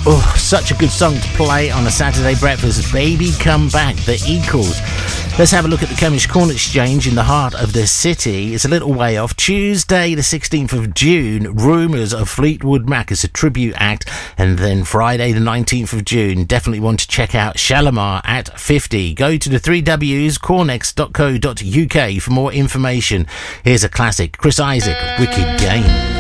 Oh, such a good song to play on a Saturday breakfast. Baby Come Back, the Equals. Let's have a look at the Comish Corn Exchange in the heart of the city. It's a little way off. Tuesday the 16th of June, rumours of Fleetwood Mac as a tribute act. And then Friday the 19th of June, definitely want to check out Shalimar at 50. Go to the 3Ws, cornex.co.uk for more information. Here's a classic, Chris Isaak, Wicked Game.